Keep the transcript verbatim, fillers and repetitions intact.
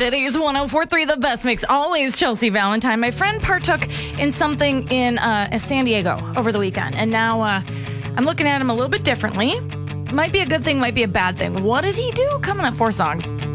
Cities one oh four point three, the best mix. Always Chelsea Valentine. My friend partook in something in uh, San Diego over the weekend, and now uh, I'm looking at him a little bit differently. Might be a good thing, might be a bad thing. What did he do? Coming up, four songs.